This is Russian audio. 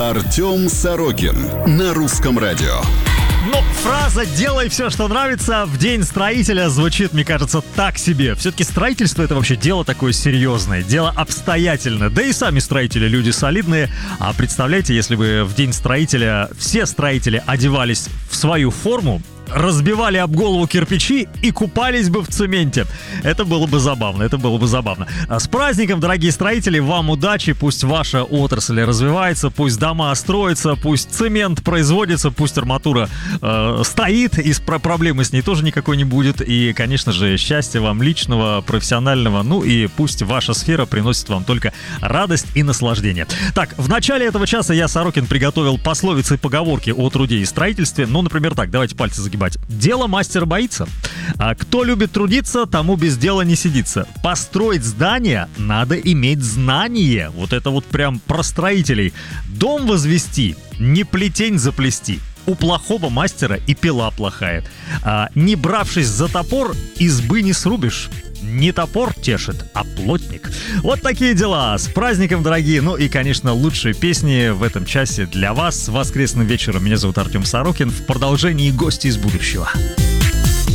Артем Сорокин на Русском радио. Ну, фраза «делай все, что нравится» в день строителя звучит, мне кажется, так себе. Все-таки строительство — это вообще дело такое серьезное, дело обстоятельное. Да и сами строители люди солидные. А представляете, если бы в день строителя все строители одевались в свою форму, разбивали об голову кирпичи и купались бы в цементе. Это было бы забавно, это было бы забавно. С праздником, дорогие строители, вам удачи, пусть ваша отрасль развивается, пусть дома строятся, пусть цемент производится, пусть арматура стоит, и проблемы с ней тоже никакой не будет. И, конечно же, счастья вам личного, профессионального, ну и пусть ваша сфера приносит вам только радость и наслаждение. Так, в начале этого часа я, Сорокин, приготовил пословицы и поговорки о труде и строительстве. Ну, например, так, давайте пальцы загибать. Дело мастера боится. А кто любит трудиться, тому без дела не сидится. Построить здание надо иметь знание. Вот это вот прям про строителей. Дом возвести, не плетень заплести. У плохого мастера и пила плохая. Не бравшись за топор, избы не срубишь. Не топор тешит, а плотник. Вот такие дела. С праздником, дорогие. Ну и, конечно, лучшие песни в этом часе для вас. Воскресным вечером. Меня зовут Артем Сорокин. В продолжении гости из будущего.